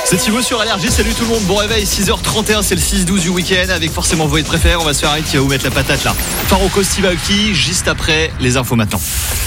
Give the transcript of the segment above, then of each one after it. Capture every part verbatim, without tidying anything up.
C'est Thibaut sur Allergie, salut tout le monde, bon réveil, six heures trente et un, c'est le six douze du week-end avec forcément vos hits préférés. On va se faire un hit qui va vous mettre la patate là. Faroko, Steve Aoki, juste après les infos maintenant.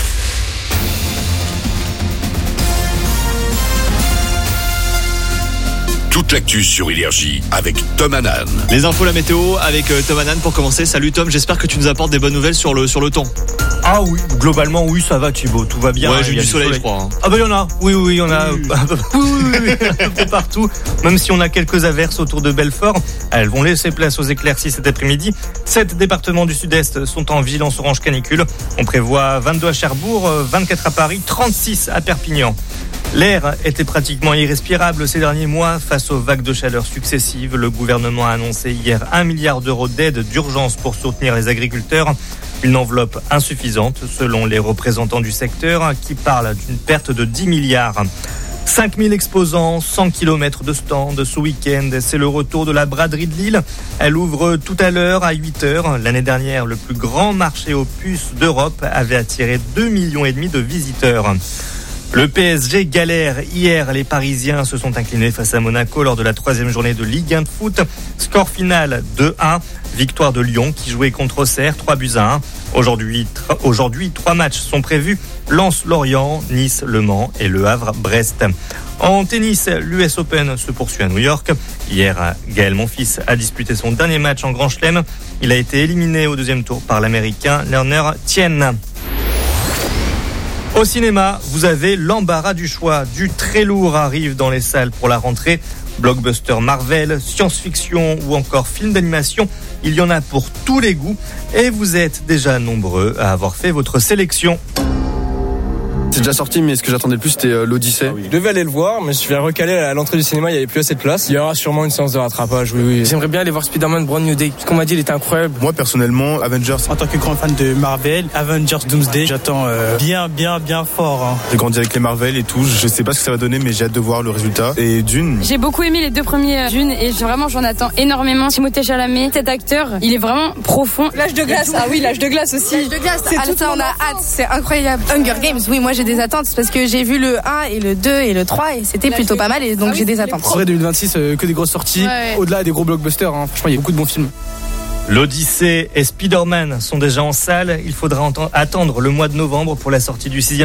Toute l'actu sur Énergie avec Tom Hanan. Les infos, la météo avec euh, Tom Hanan pour commencer. Salut Tom, j'espère que tu nous apportes des bonnes nouvelles sur le, sur le temps. Ah oui, globalement oui, ça va Thibaut, tout va bien. Ouais, hein, j'ai eu du soleil, soleil, je crois. Hein. Ah bah il y en a, oui oui, il y en a oui. oui, oui, oui, un peu partout. Même si on a quelques averses autour de Belfort, elles vont laisser place aux éclaircies cet après-midi. Sept départements du sud-est sont en vigilance orange canicule. On prévoit vingt-deux à Cherbourg, vingt-quatre à Paris, trente-six à Perpignan. L'air était pratiquement irrespirable ces derniers mois face aux vagues de chaleur successives. Le gouvernement a annoncé hier un milliard d'euros d'aide d'urgence pour soutenir les agriculteurs. Une enveloppe insuffisante selon les représentants du secteur qui parlent d'une perte de dix milliards. cinq mille exposants, cent kilomètres de stands ce week-end. C'est le retour de la braderie de Lille. Elle ouvre tout à l'heure à huit heures. L'année dernière, le plus grand marché aux puces d'Europe avait attiré deux millions et demi de visiteurs. Le P S G galère. Hier, les Parisiens se sont inclinés face à Monaco lors de la troisième journée de Ligue un de foot. Score final deux un. Victoire de Lyon qui jouait contre Auxerre, trois buts à un. Aujourd'hui, tra- aujourd'hui, trois matchs sont prévus. Lens, Lorient, Nice, Le Mans et Le Havre, Brest. En tennis, l'U S Open se poursuit à New York. Hier, Gaël Monfils a disputé son dernier match en Grand Chelem. Il a été éliminé au deuxième tour par l'Américain Lerner Tien. Au cinéma, vous avez l'embarras du choix. Du très lourd arrive dans les salles pour la rentrée. Blockbuster Marvel, science-fiction ou encore film d'animation, il y en a pour tous les goûts. Et vous êtes déjà nombreux à avoir fait votre sélection. C'est déjà sorti, mais ce que j'attendais le plus, c'était euh, l'Odyssée. Ah oui. Je devais aller le voir, mais je suis recalé à l'entrée du cinéma, il n'y avait plus assez de place. Il y aura sûrement une séance de rattrapage, oui, oui. J'aimerais bien aller voir Spider-Man Brand New Day. Ce qu'on m'a dit, il était incroyable. Moi, personnellement, Avengers. En tant que grand fan de Marvel, Avengers Doomsday, j'attends euh, bien, bien, bien fort. Hein. J'ai grandi avec les Marvel et tout. Je sais pas ce que ça va donner, mais j'ai hâte de voir le résultat. Et Dune. J'ai beaucoup aimé les deux premiers Dune et vraiment, j'en attends énormément. Timothée Chalamet, cet acteur, il est vraiment profond. L'âge de glace, ah oui, l'âge de glace aussi. L'âge de glace, c'est ah, tout ça, on a hâte, c'est incroyable. Hunger Games, oui, moi j'ai des attentes parce que j'ai vu le un et le deux et le trois et c'était plutôt pas mal et donc ah oui, j'ai des attentes. En vrai, deux mille vingt-six, euh, que des grosses sorties, ouais, ouais. Au-delà des gros blockbusters, hein. Franchement, il y a beaucoup de bons films. L'Odyssée et Spider-Man sont déjà en salle. Il faudra ent- attendre le mois de novembre pour la sortie du sixième